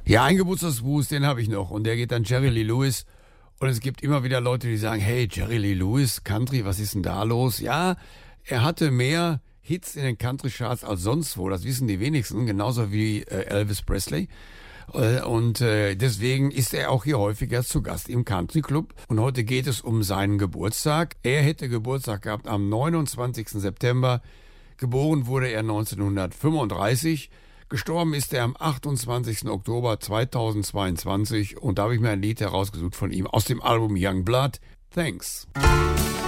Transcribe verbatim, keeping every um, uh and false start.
Ja, ein Geburtstagsgruß, den habe ich noch. Und der geht an Jerry Lee Lewis. Und es gibt immer wieder Leute, die sagen, hey, Jerry Lee Lewis, Country, was ist denn da los? Ja, er hatte mehr Hits in den Country-Charts als sonst wo. Das wissen die wenigsten, genauso wie äh, Elvis Presley. Äh, und äh, deswegen ist er auch hier häufiger zu Gast im Country Club. Und heute geht es um seinen Geburtstag. Er hätte Geburtstag gehabt am neunundzwanzigsten September. Geboren wurde er neunzehnhundertfünfunddreißig. Gestorben ist er am achtundzwanzigsten Oktober zweitausendzweiundzwanzig und da habe ich mir ein Lied herausgesucht von ihm aus dem Album Young Blood. Thanks.